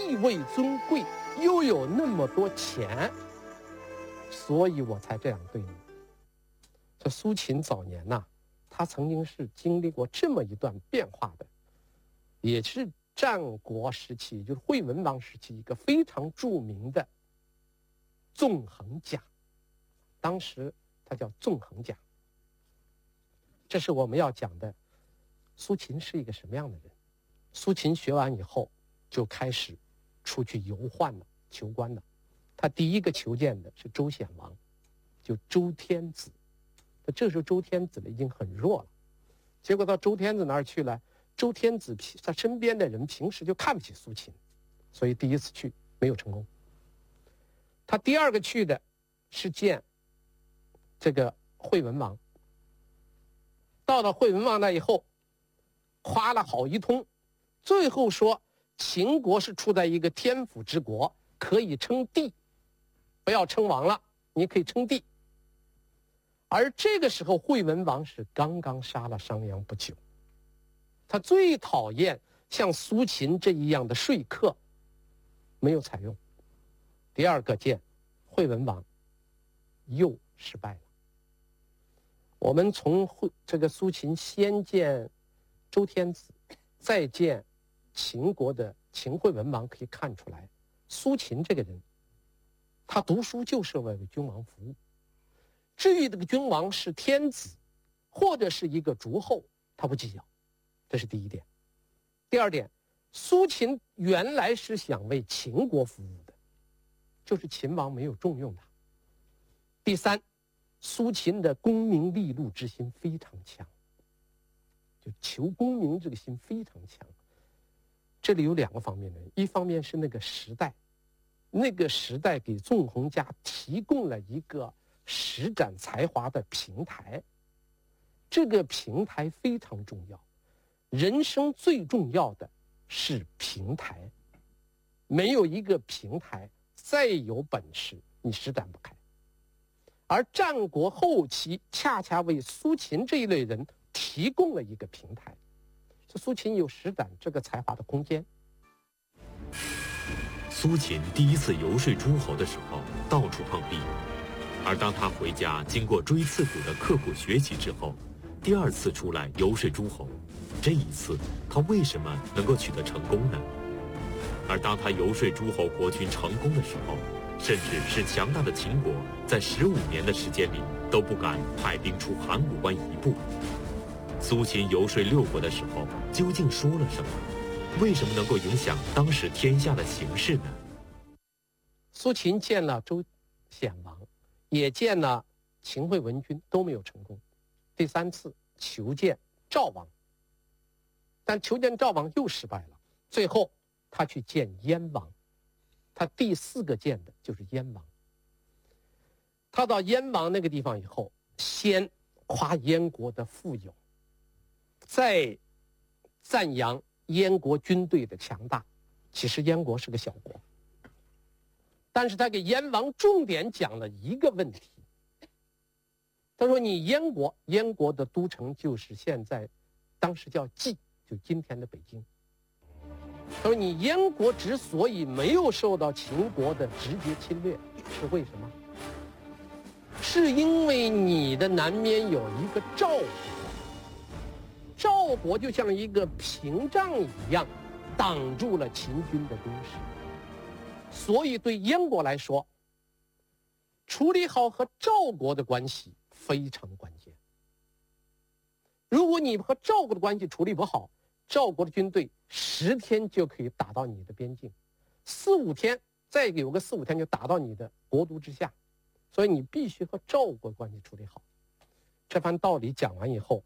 地位尊贵，又有那么多钱，所以我才这样对你。这苏秦早年呐，他曾经是经历过这么一段变化的，也是战国时期，就是惠文王时期一个非常著名的纵横家，当时他叫纵横家。这是我们要讲的，苏秦是一个什么样的人？苏秦学完以后，就开始出去游宦了，求官了。他第一个求见的是周显王，就周天子。这时候周天子呢已经很弱了，结果到周天子那儿去了，周天子他身边的人平时就看不起苏秦，所以第一次去没有成功。他第二个去的是见这个惠文王，到了惠文王那以后，夸了好一通，最后说秦国是处在一个天府之国，可以称帝，不要称王了，你可以称帝。而这个时候惠文王是刚刚杀了商鞅不久，他最讨厌像苏秦这样的说客，没有采用。第二个见惠文王又失败了。我们从这个苏秦先见周天子，再见秦国的秦惠文王，可以看出来，苏秦这个人，他读书就是为君王服务。至于这个君王是天子，或者是一个诸侯，他不计较，这是第一点。第二点，苏秦原来是想为秦国服务的，就是秦王没有重用他。第三，苏秦的功名利禄之心非常强，就求功名这个心非常强。这里有两个方面的，一方面是那个时代给纵横家提供了一个施展才华的平台，这个平台非常重要。人生最重要的是平台，没有一个平台，再有本事你施展不开。而战国后期恰恰为苏秦这一类人提供了一个平台，苏秦有施展这个才华的空间。 苏秦第一次游说诸侯的时候，到处碰壁。而当他回家经过锥刺股的刻苦学习之后，第二次出来游说诸侯，这一次他为什么能够取得成功呢？而当他游说诸侯国君成功的时候，甚至是强大的秦国在15年的时间里都不敢派兵出函谷关一步。苏秦游说六国的时候究竟说了什么？为什么能够影响当时天下的形势呢？ 苏秦见了周显王，也见了秦惠文君，都没有成功。第三次求见赵王，但求见赵王又失败了。最后他去见燕王，他第4个见的就是燕王。他到燕王那个地方以后，先夸燕国的富有，再赞扬燕国军队的强大。其实燕国是个小国，但是他给燕王重点讲了一个问题。他说你燕国的都城就是现在当时叫蓟，就今天的北京。他说你燕国之所以没有受到秦国的直接侵略，是为什么？是因为你的南面有一个赵国，赵国就像一个屏障一样挡住了秦军的攻势。所以对燕国来说，处理好和赵国的关系非常关键。如果你和赵国的关系处理不好，赵国的军队10天就可以打到你的边境，4、5天，再有个4、5天就打到你的国都之下。所以你必须和赵国关系处理好。这番道理讲完以后，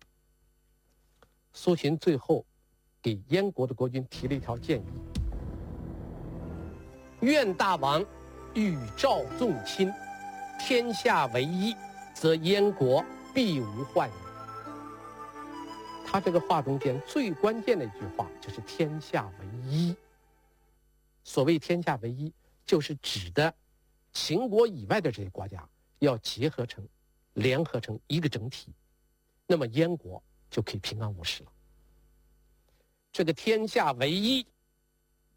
苏秦最后给燕国的国君提了一条建议：愿大王与赵纵亲，天下为一，则燕国必无患矣。他这个话中间最关键的一句话就是天下为一。所谓天下为一，就是指的秦国以外的这些国家要联合成一个整体，那么燕国就可以平安无事了。这个天下为一